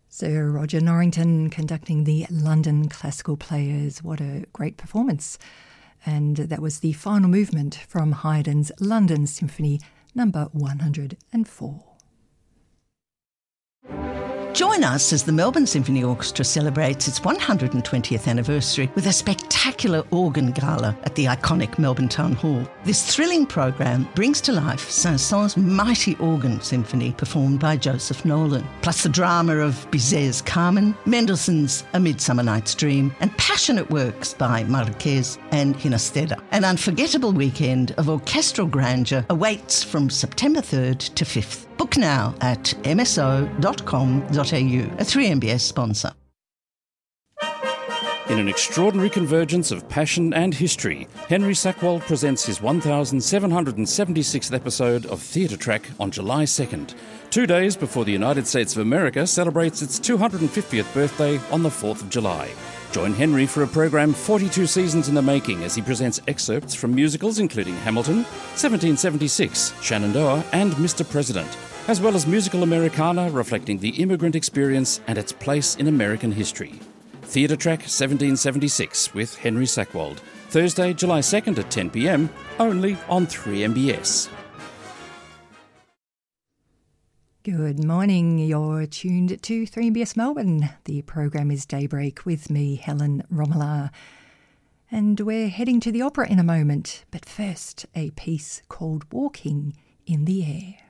Sir Roger Norrington conducting the London Classical Players. What a great performance. And that was the final movement from Haydn's London Symphony number 104. Join us as the Melbourne Symphony Orchestra celebrates its 120th anniversary with a spectacular organ gala at the iconic Melbourne Town Hall. This thrilling program brings to life Saint-Saëns' mighty organ symphony performed by Joseph Nolan, plus the drama of Bizet's Carmen, Mendelssohn's A Midsummer Night's Dream, and passionate works by Marquez and Ginastera. An unforgettable weekend of orchestral grandeur awaits from September 3rd to 5th. Book now at mso.com.au, a 3MBS sponsor. In an extraordinary convergence of passion and history, Henry Sackwald presents his 1776th episode of Theatre Track on July 2nd, 2 days before the United States of America celebrates its 250th birthday on the 4th of July. Join Henry for a program 42 seasons in the making as he presents excerpts from musicals including Hamilton, 1776, Shenandoah and Mr. President, as well as musical Americana reflecting the immigrant experience and its place in American history. Theatre Track 1776 with Henry Sackwald, Thursday, July 2nd at 10 p.m, only on 3MBS. Good morning, you're tuned to 3MBS Melbourne. The program is Daybreak with me, Helen Romola. And we're heading to the opera in a moment, but first a piece called Walking in the Air.